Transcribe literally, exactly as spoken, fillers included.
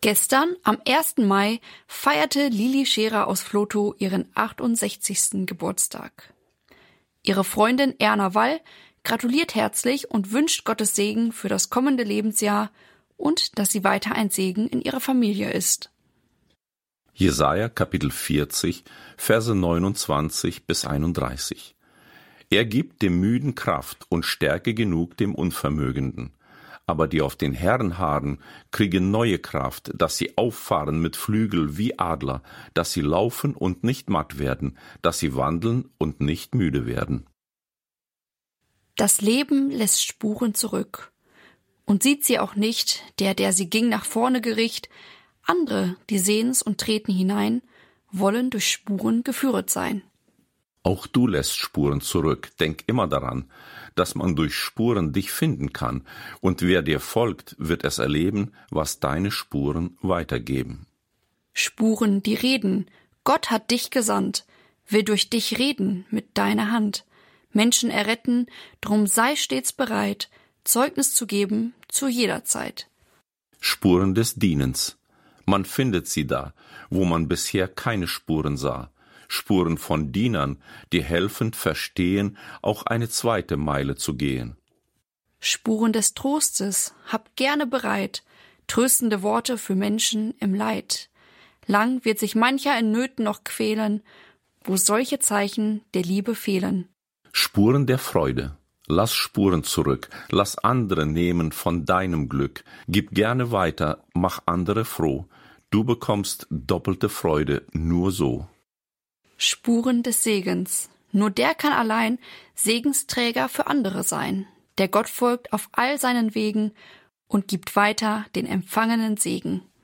Gestern, am ersten Mai, feierte Lili Scherer aus Vlotho ihren achtundsechzigsten Geburtstag. Ihre Freundin Erna Wall gratuliert herzlich und wünscht Gottes Segen für das kommende Lebensjahr und dass sie weiter ein Segen in ihrer Familie ist. Jesaja Kapitel vierzig, Verse neunundzwanzig bis einunddreißig. Er gibt dem Müden Kraft und Stärke genug dem Unvermögenden. Aber die auf den Herrn harren, kriegen neue Kraft, dass sie auffahren mit Flügel wie Adler, dass sie laufen und nicht matt werden, dass sie wandeln und nicht müde werden. Das Leben lässt Spuren zurück. Und sieht sie auch nicht, der, der sie ging, nach vorne gericht. Andere, die sehen's und treten hinein, wollen durch Spuren geführet sein. Auch du lässt Spuren zurück. Denk immer daran, dass man durch Spuren dich finden kann. Und wer dir folgt, wird es erleben, was deine Spuren weitergeben. Spuren, die reden. Gott hat dich gesandt. Will durch dich reden mit deiner Hand. Menschen erretten, drum sei stets bereit, Zeugnis zu geben zu jeder Zeit. Spuren des Dienens. Man findet sie da, wo man bisher keine Spuren sah. Spuren von Dienern, die helfend verstehen, auch eine zweite Meile zu gehen. Spuren des Trostes, hab gerne bereit, tröstende Worte für Menschen im Leid. Lang wird sich mancher in Nöten noch quälen, wo solche Zeichen der Liebe fehlen. Spuren der Freude. Lass Spuren zurück, lass andere nehmen von deinem Glück. Gib gerne weiter, mach andere froh. Du bekommst doppelte Freude nur so. Spuren des Segens. Nur der kann allein Segensträger für andere sein. Der Gott folgt auf all seinen Wegen und gibt weiter den empfangenen Segen.